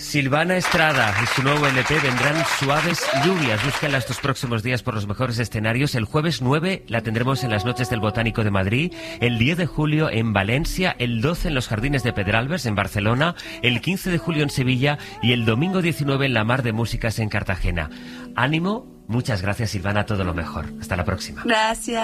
Silvana Estrada y su nuevo LP Vendrán suaves lluvias. Búsquenla estos próximos días por los mejores escenarios. El jueves 9 la tendremos en las Noches del Botánico de Madrid, el 10 de julio en Valencia, el 12 en los Jardines de Pedralbes en Barcelona, el 15 de julio en Sevilla y el domingo 19 en la Mar de Músicas en Cartagena. Ánimo, muchas gracias Silvana, todo lo mejor. Hasta la próxima. Gracias.